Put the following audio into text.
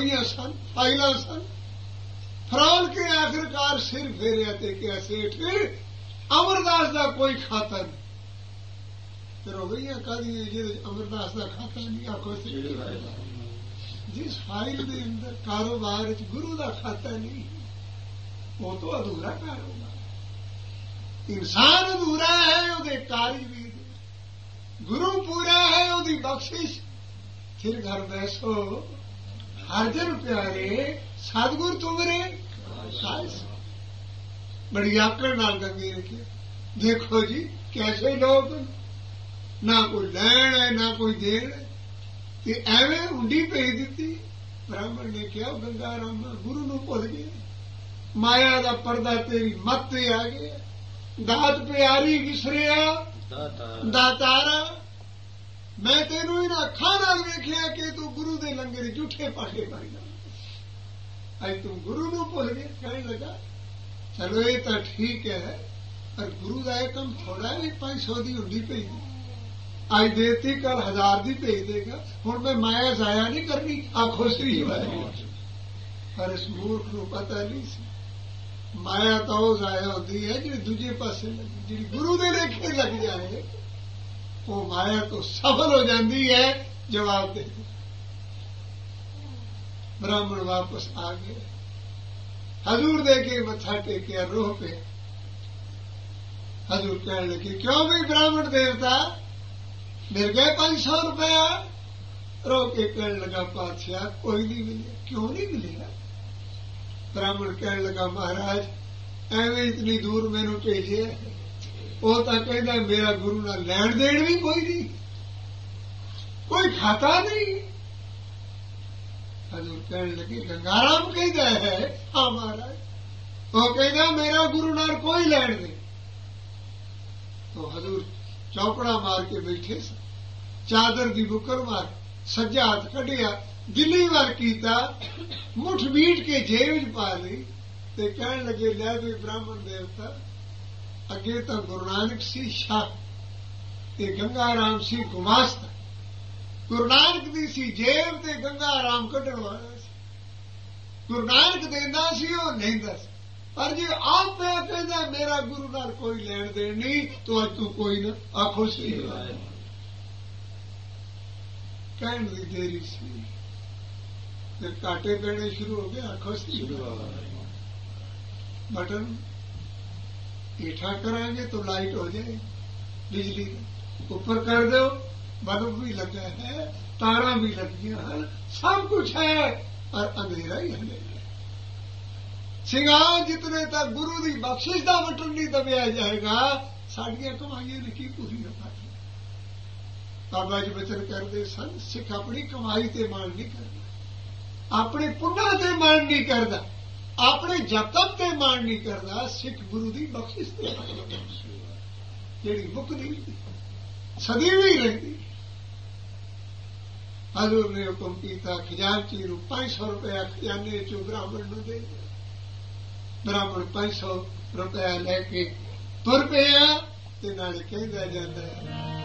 ਹੋਈਆਂ ਸਨ, ਫਾਈਲਾਂ ਸਨ। ਫਰੋਲ ਕੇ ਆਖਿਰਕਾਰ ਸਿਰ ਫੇਰਿਆ ਤੇ ਕਿਹਾ ਸੇਠ ਅਮਰਦਾਸ ਦਾ ਕੋਈ ਖਾਤਾ ਨਹੀਂ। ਫਿਰ ਹੋ ਗਈਆਂ ਕਾਹਦੀਆਂ ਜਿਹਦੇ ਅਮਰਦਾਸ ਦਾ ਖਾਤਾ ਨਹੀਂ। ਆਖੋ ਜਿਸ ਫਾਈਲ ਦੇ ਅੰਦਰ ਕਾਰੋਬਾਰ ਚ ਗੁਰੂ ਦਾ ਖਾਤਾ ਨਹੀਂ, ਉਹ ਤੋਂ ਅਧੂਰਾ ਕਾਰੋਬਾਰ। ਇਨਸਾਨ ਅਧੂਰਾ ਹੈ, ਉਹਦੇ ਕਾਰਜ ਵੀ। ਗੁਰੂ ਪੂਰਾ ਹੈ, ਉਹਦੀ ਬਖਸ਼ਿਸ਼। ਫਿਰ ਘਰ ਬੈਸੋ ਹਰ ਜਨ ਪਿਆਰੇ ਸਤਿਗੁਰ ਤੁਮਰੇ ਖਾਲਸ। ਬੜੀ ਆਕੜ ਨਾਲ ਗੰਗੇ ਰੱਖੀ। ਦੇਖੋ ਜੀ ਕੈਸੇ ਲੋਕ, ਨਾ ਕੋਈ ਲੈਣ ਹੈ ਨਾ ਕੋਈ ਦੇਣ ਹੈ, ਤੇ ਐਵੇਂ ਹੁੰਡੀ ਭੇਜ ਦਿੱਤੀ। ਬ੍ਰਾਹਮਣ ਨੇ ਕਿਹਾ ਗੰਗਾ ਰਾਮਾ ਗੁਰੂ ਨੂੰ ਭੁੱਲ ਗਏ, ਮਾਇਆ ਦਾ ਪਰਦਾ ਤੇਰੀ ਮੱਤ ਤੇ ਆ ਗਿਆ। ਦਾਤ ਪਿਆਰੀ ਵਿਸਰਿਆ ਦਾਤਾਰਾ। ਮੈਂ ਤੈਨੂੰ ਇਹਨਾਂ ਅੱਖਾਂ ਨਾਲ ਵੇਖਿਆ ਕਿ ਤੂੰ ਗੁਰੂ ਦੇ ਲੰਗਰ ਝੂਠੇ ਪਾਸੇ ਪਾਈਦਾ, ਅੱਜ ਤੂੰ ਗੁਰੂ ਨੂੰ ਭੁੱਲ ਗਿਆ। ਕਹਿਣ ਲੱਗਾ ਚਲੋ ਇਹ ਤਾਂ ਠੀਕ ਹੈ, ਪਰ ਗੁਰੂ ਦਾ ਇਹ ਕੰਮ ਥੋੜਾ ਵੀ 500 ਦੀ ਹੁੰਡੀ ਭੇਜਦੀ, ਅੱਜ ਦੇਤੀ ਕੱਲ 1000 ਦੀ ਭੇਜ ਦੇਗਾ। ਹੁਣ ਮੈਂ ਮਾਇਆ ਜ਼ਾਇਆ ਨਹੀਂ ਕਰਨੀ। ਆਖੋ ਸ੍ਰੀ ਵਾਹਿਗੁਰੂ। ਪਰ ਇਸ ਮੂਰਖ ਨੂੰ ਪਤਾ ਨਹੀਂ ਸੀ ਮਾਇਆ ਤਾਂ ਉਹ ਜ਼ਾਇਆ ਹੁੰਦੀ ਹੈ ਜਿਹੜੀ ਦੂਜੇ ਪਾਸੇ ਲੱਗੀ। ਜਿਹੜੀ ਗੁਰੂ ਦੇ ਲੇਖੇ ਲੱਗ ਜਾਏ ਉਹ ਮਾਇਆ ਤੋਂ ਸਫਲ ਹੋ ਜਾਂਦੀ ਹੈ। ਜਵਾਬ ਦੇ ਬ੍ਰਾਹਮਣ ਵਾਪਸ ਆ ਗਏ, ਹਜ਼ੂਰ ਦੇ ਕੇ ਮੱਥਾ ਟੇਕਿਆ, ਰੋਹ ਪਿਆ। ਹਜ਼ੂਰ ਕਹਿਣ ਲੱਗੇ ਕਿਉਂ ਵੀ ਬ੍ਰਾਹਮਣ ਦੇਵਤਾ ਮਿਲ ਗਏ 500 ਰੁਪਇਆ। ਰੋ ਕੇ ਕਹਿਣ ਲੱਗਾ ਪਾਤਸ਼ਾਹ ਕੋਈ ਨਹੀਂ ਮਿਲਿਆ। ਕਿਉਂ ਨਹੀਂ ਮਿਲਿਆ? ਬ੍ਰਾਹਮਣ ਕਹਿਣ ਲੱਗਾ ਮਹਾਰਾਜ ਐਵੇਂ ਇਤਨੀ ਦੂਰ ਮੈਨੂੰ ਭੇਜਿਆ, ਉਹ ਤਾਂ ਕਹਿੰਦਾ ਮੇਰਾ ਗੁਰੂ ਨਾਲ ਲੈਣ ਦੇਣ ਵੀ ਕੋਈ ਨਹੀਂ, ਕੋਈ ਖਾਤਾ ਨਹੀਂ। ਹਜ਼ੂਰ ਕਹਿਣ ਲੱਗੇ ਗੰਗਾਰਾਮ ਕਹਿੰਦਾ ਹੈ ਹਾਂ ਮਹਾਰਾਜ, ਉਹ ਕਹਿੰਦਾ ਮੇਰਾ ਗੁਰੂ ਨਾਲ ਕੋਈ ਲੈਣ ਦੇ। तो हजूर चौकड़ा मार के बैठे सन, चादर की बुकर मार सज्जा हाथ कढ़िया, दिल्ली वाल कीता, मुठ मीट के जेब पा ली ते कहन लगे लै भी ब्राह्मण देवता अगे तो गुरु नानक सी शाह ते गंगा राम सी गुमास्ता। गुरु नानक दी सी जेब ते गंगा राम कढ़ण वाला सी। गुरु नानक देंदा सी वो नहीं दस, पर जे आप पे कहता मेरा गुरु नाल कोई लैन देन नहीं तो अज तू कोई ना। आखो सी कहन दी देरी सी, फिर काटे पैने शुरू हो गए। आखो सी बटन हेठा करांगे तो लाइट हो जाए, बिजली ऊपर कर दो बल्ब भी लगा है, तारा भी लग गया है, सब कुछ है और अंधेरा ही अंधेरा। सिंगार जितने तक गुरु की बख्शिश का बटन नहीं दबिया जाएगा साडियां कमाइयां ने की पूरी रखा। बाबा जी बचन करते सन सिख अपनी कमाई ते मान नहीं करता, अपने पुण्य ते मान नहीं करता, अपने जतन ते मान नहीं करता, सिख गुरु की बख्शिश ते जिहड़ी मुकदी सदी भी रहती। हजूर ने हुक्म किया खजानची नूं 500 रुपया खजाने चों ब्राह्मण नूं दे। ब्राह्मण 500 रुपया लैके तुर पिया ते नाले कहंदा जांदा है